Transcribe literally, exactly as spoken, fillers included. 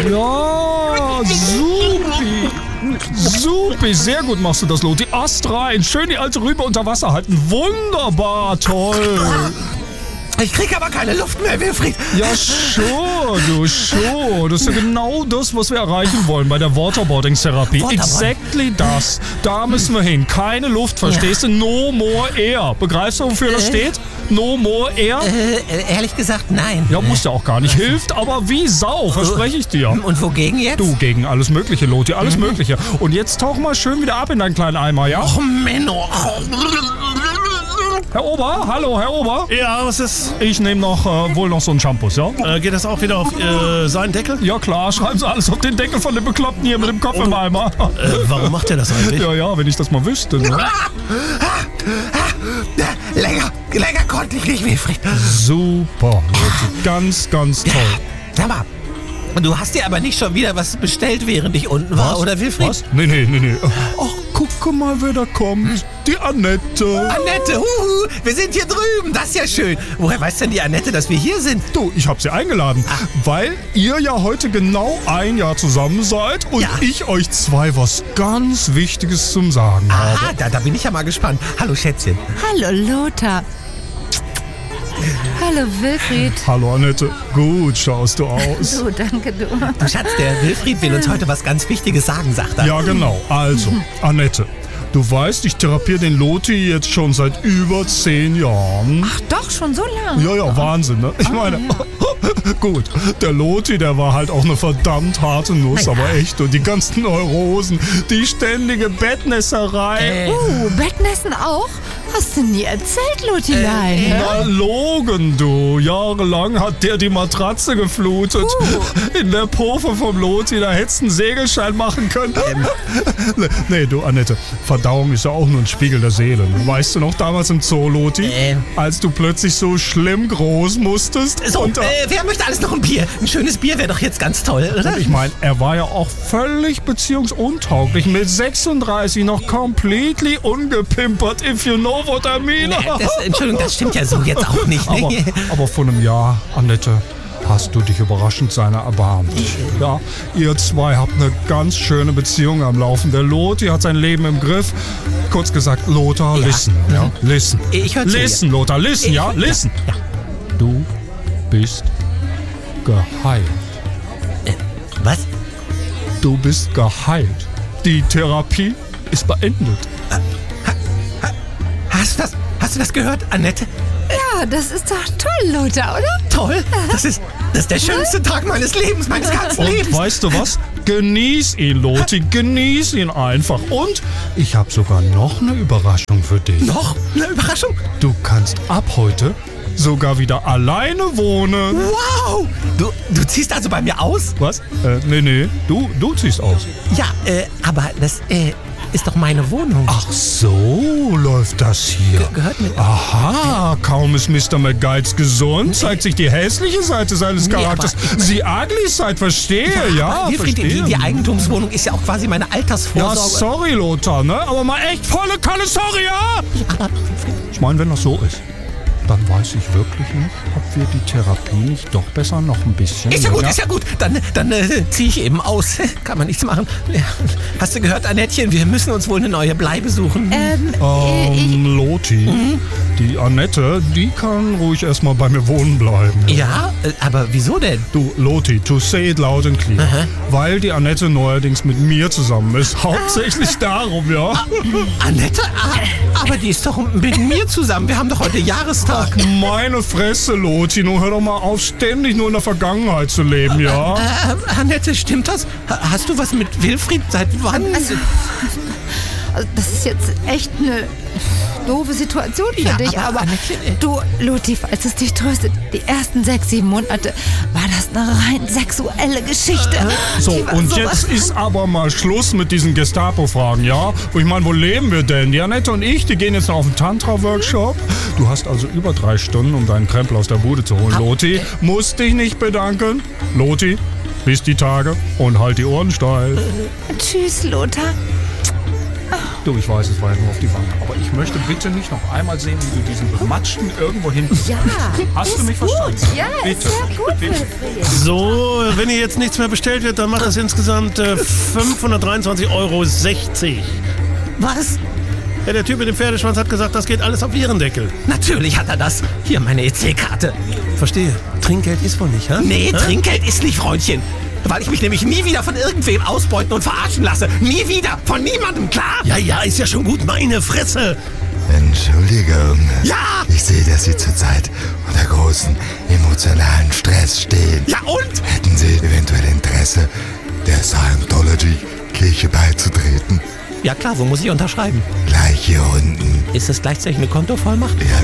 Ja, supi. Supi, sehr gut machst du das, Lotti. Ast rein, schön die alte Rübe unter Wasser halten. Wunderbar, toll. Ich krieg aber keine Luft mehr, Wilfried. Ja, schon, du, schon. Das ist ja genau das, was wir erreichen wollen bei der Waterboarding-Therapie. Waterboarding. Exactly das. Da müssen wir hin. Keine Luft, verstehst du? No more air. Begreifst du, wofür das steht? No more air? Äh, ehrlich gesagt, nein. Ja, muss ja auch gar nicht. Hilft aber wie Sau, verspreche ich dir. Und wogegen jetzt? Du, gegen alles Mögliche, Lotti, alles Mögliche. Und jetzt tauch mal schön wieder ab in deinen kleinen Eimer, ja? Och, Menno. Herr Ober, hallo, Herr Ober. Ja, was ist? Ich nehme noch, äh, wohl noch so einen Shampoo, ja? Äh, geht das auch wieder auf äh, seinen Deckel? Ja klar, schreiben Sie alles auf den Deckel von dem Bekloppten hier mit dem Kopf im Eimer. Äh, warum macht er das eigentlich? Ja, ja, wenn ich das mal wüsste, ne? Länger, länger konnte ich nicht, Wilfried. Super, Lotti, ganz, ganz toll. Sag mal, du hast dir aber nicht schon wieder was bestellt, während ich unten war, oder Wilfried? Was? Nee, nee, nee, nee. Ach, guck mal, wer da kommt. Die Annette. Annette, huhu, wir sind hier drüben, das ist ja schön. Woher weiß denn die Annette, dass wir hier sind? Du, ich hab sie eingeladen, Ach. weil ihr ja heute genau ein Jahr zusammen seid und Ja. ich euch zwei was ganz Wichtiges zum Sagen habe. Ah, da, da bin ich ja mal gespannt. Hallo, Schätzchen. Hallo Lothar. Hallo Wilfried. Hallo Annette, gut schaust du aus. So, danke du. Du Schatz, der Wilfried will uns heute was ganz Wichtiges sagen, sagt er. Ja, genau. Also, Annette, du weißt, ich therapiere den Lotti jetzt schon seit über zehn Jahren. Ach doch, schon so lange? Ja, ja, Wahnsinn, ne? Ich meine, gut, der Lotti, der war halt auch eine verdammt harte Nuss, Na ja. aber echt. Und die ganzen Neurosen, die ständige Bettnässerei. Äh, Uh, Bettnässen auch? Hast du nie erzählt, Lotilein? Äh, hä? Na, Logan, du. Jahrelang hat der die Matratze geflutet. In der Pofe vom Lotti, da hättest du einen Segelschein machen können. Ähm. Nee, du, Annette, Verdauung ist ja auch nur ein Spiegel der Seele. Ne? Weißt du noch damals im Zoo, Lotti? Ähm. Als du plötzlich so schlimm groß musstest? So, und, äh, wer möchte alles noch ein Bier? Ein schönes Bier wäre doch jetzt ganz toll, oder? Ich meine, er war ja auch völlig beziehungsuntauglich. Mit sechsunddreißig noch completely ungepimpert, if you know what I mean. Nee, das, Entschuldigung, das stimmt ja so jetzt auch nicht. Aber, Ne? aber vor einem Jahr, Annette, hast du dich überraschend seiner erbarmt. Ja, ihr zwei habt eine ganz schöne Beziehung am Laufen. Der Lothi hat sein Leben im Griff. Kurz gesagt, Lothar, Ja. listen, ja, listen. Ich hör zu, Listen, ja. Lothar, listen, Ich- ja, listen. Ja. Du bist geheilt. Was? Du bist geheilt. Die Therapie ist beendet. Hast du das, hast du das gehört, Annette? Ja, das ist doch toll, Lothar, oder? Toll. Das ist, das ist der schönste Tag meines Lebens, meines ganzen Und Lebens. weißt du was? Genieß ihn, Lothi, genieß ihn einfach. Und ich habe sogar noch eine Überraschung für dich. Noch eine Überraschung? Du kannst ab heute sogar wieder alleine wohnen. Wow. Du, du ziehst also bei mir aus? Was? Äh, nee, nee, du, du ziehst aus. Ja, äh, aber das äh, ist doch meine Wohnung. Ach so läuft das hier. Ge- gehört mir- Aha, kaum ist Mister McGuides gesund, zeigt sich die hässliche Seite seines Nee, Charakters. aber ich mein- Sie ugly Side, verstehe, ja, aber Wilfried, die, verstehe. die Eigentumswohnung ist ja auch quasi meine Ja, Altersvorsorge. sorry, Lothar, ne? Aber mal echt volle Kanne, sorry, ja? aber Ich meine, wenn das so ist, dann weiß ich wirklich nicht, ob wir die Therapie nicht doch besser noch ein bisschen... ist ja gut, länger- ist ja gut. Dann, dann äh, ziehe ich eben aus. Kann man nichts machen. Ja. Hast du gehört, Annettchen? Wir müssen uns wohl eine neue Bleibe suchen. Ähm, äh, ich, Ähm, Lothi, die Annette, die kann ruhig erstmal bei mir wohnen bleiben. ja, äh, aber wieso denn? Du, Lothi, to say it loud and clear. Weil die Annette neuerdings mit mir zusammen ist. Hauptsächlich darum, ja. Annette? Ah, aber die ist doch mit mir zusammen. Wir haben doch heute Jahrestag. Meine Fresse, Lothi, nun hör doch mal auf, ständig nur in der Vergangenheit zu leben, ja? Äh, Annette, stimmt das? Ha- Hast du was mit Wilfried? Seit wann? also, also, das ist jetzt echt eine doofe Situation für Ja, dich, aber aber, Annette, äh, du, Lothi, falls es dich tröstet, die ersten sechs, sieben Monate war das eine rein sexuelle Geschichte. So, Die war und sowas jetzt ist aber mal Schluss mit diesen Gestapo-Fragen, ja? Wo ich meine, wo leben wir denn? Die Annette und ich, die gehen jetzt noch auf einen Tantra-Workshop. Du hast also über drei Stunden, um deinen Krempel aus der Bude zu holen, Lothi. Musst dich nicht bedanken. Lothi, bis die Tage und halt die Ohren steif. Tschüss, Lothar. Du, ich weiß, es war ja nur auf die Wange. Aber ich möchte bitte nicht noch einmal sehen, wie du diesen Bematschten irgendwo hin... Ja, Hast ist du mich gut. verstanden? Ja, Bitte. ist sehr gut, Bitte. Wilfried. So, wenn ihr jetzt nichts mehr bestellt wird, dann macht das insgesamt äh, fünfhundertdreiundzwanzig Euro sechzig. Was? Ja, der Typ mit dem Pferdeschwanz hat gesagt, das geht alles auf Ihren Deckel. Natürlich hat er das. Hier meine E C-Karte. Verstehe. Trinkgeld ist wohl nicht, hä? Nee, Hä? Trinkgeld ist nicht, Freundchen. Weil ich mich nämlich nie wieder von irgendwem ausbeuten und verarschen lasse. Nie wieder. Von niemandem, klar? Ja, ja, ist ja schon gut. Meine Fresse. Entschuldigung. Ja! Ich sehe, dass Sie zurzeit unter großen emotionalen Stress stehen. Ja und? Hätten Sie eventuell Interesse, der Scientology-Kirche beizutreten? Ja klar, wo muss ich unterschreiben? Gleich hier unten. Ist das gleichzeitig eine Kontovollmacht? Ja,